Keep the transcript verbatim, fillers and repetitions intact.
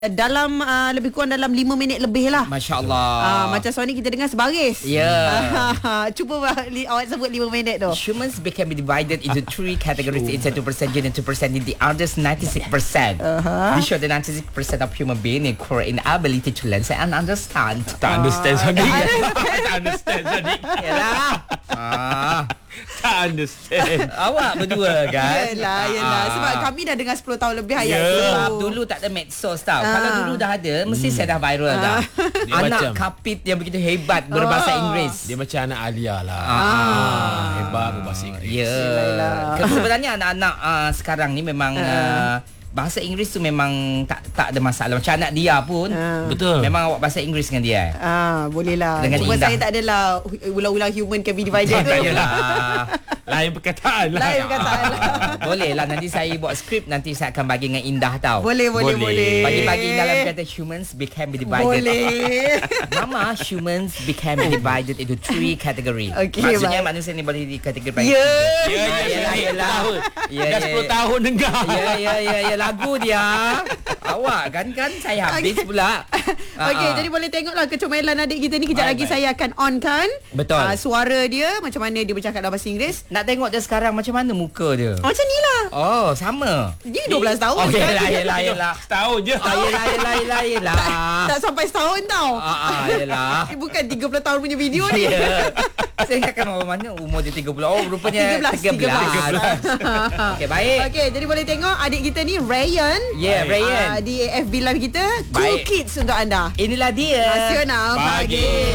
Dalam uh, lebih kurang dalam lima minit lebih lah. Masya Allah. uh, Macam soal ni kita dengar sebaris. Ya yeah. Cuba li, awak sebut lima minit tu. Humans can be divided into three categories. It's two percent gene and two percent in the others ninety-six percent. Uh-huh. This show that ninety-six percent of human being in core inability to learn and understand. Tak understand Sadiq. Tak understand Sadiq. Yalah. Ah. Tak understand. Awak berdua kan. Yelah, yelah. Sebab kami dah dengar sepuluh tahun lebih ayat Yeah. tu. Sebab dulu tak ada medsos tau. Ah. Kalau dulu dah ada, mesti Hmm. saya dah viral dah. Dia Anak macam- kapit yang begitu hebat berbahasa Ah. Inggeris. Dia macam anak Alia lah. Ah. Ah, hebat berbahasa Inggeris. Ya. Yelah. Yeah. Sebenarnya anak-anak uh, sekarang ni memang uh, bahasa Inggeris tu memang tak tak ada masalah. Macam anak dia pun. Ah. Betul. Memang awak bahasa Inggeris dengan dia. Ah, boleh lah. Dengan Cuma indah. saya tak adalah ulang-ulang human can be divided tu. Tak yalah. Lain perkataan lah. Lain perkataan lah. Boleh lah, nanti saya buat skrip, nanti saya akan bagi dengan indah tau. Boleh, boleh, Boleh. boleh. Bagi-bagi dalam kata humans became divided. Boleh. Mama, humans became divided into three category. Okey, Maksudnya baik. manusia ni boleh dikategorikan. Ya. Ya, ya, Yelah, ya, yelah. Ya, Dah ya, sepuluh ya. tahun dengar. Ya, ya, ya, ya, lagu dia. Awak kan kan saya habis Okey. pula. Okey, Ah, ah. jadi boleh tengoklah kecomelan adik kita ni. Kejap Baik, lagi baik. saya akan on kan. Betul. Ah, suara dia, macam mana dia bercakap dalam bahasa Inggeris. Nak tengok dia sekarang macam mana muka dia. Oh, macam ni lah. Oh, sama. Dia dua belas tahun. Oh, kan? yelah, yelah, yelah. Setahun je. Ah, yelah, yelah, yelah, yelah. Tak sampai setahun tau. Ah, ah, yelah. Eh, bukan tiga puluh tahun punya video ni. Ya. Saya ingatkan orang mana umur dia tiga puluh. Oh, rupanya tiga belas. tiga belas. Okey, baik. Okey, jadi boleh tengok adik kita ni Rayyan. Ya, yeah, Rayyan. Ah, di F B Live kita Cool Baik. Kids untuk anda. Inilah dia. Nasional Pagi. Pagi.